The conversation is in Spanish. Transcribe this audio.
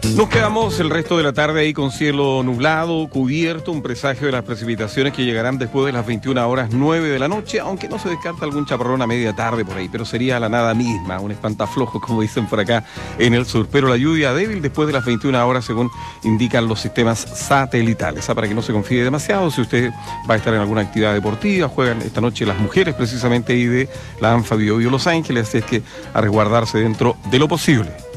Nos quedamos el resto de la tarde ahí con cielo nublado, cubierto, un presagio de las precipitaciones que llegarán después de las 21:09 de la noche, aunque no se descarta algún chaparrón a media tarde por ahí, pero sería la nada misma, un espantaflojo, como dicen por acá en el sur. Pero la lluvia débil después de las 21 horas, según indican los sistemas satelitales. Para que no se confíe demasiado, si usted va a estar en alguna actividad deportiva, juegan esta noche las mujeres precisamente ahí de la ANFA Biobío Los Ángeles, así es que a resguardarse dentro de lo posible.